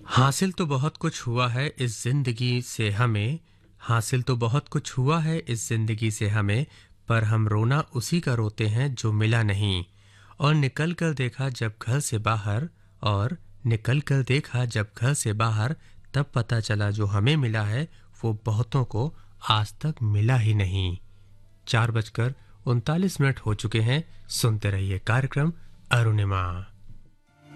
हासिल तो बहुत कुछ हुआ है इस ज़िंदगी से हमें, हासिल तो बहुत कुछ हुआ है इस ज़िंदगी से हमें, पर हम रोना उसी का रोते हैं जो मिला नहीं। और निकल कर देखा जब घर से बाहर, और निकल कर देखा जब घर से बाहर, तब पता चला जो हमें मिला है वो बहुतों को आज तक मिला ही नहीं। 4:39 हो चुके हैं। सुनते रहिए कार्यक्रम अरुणिमा।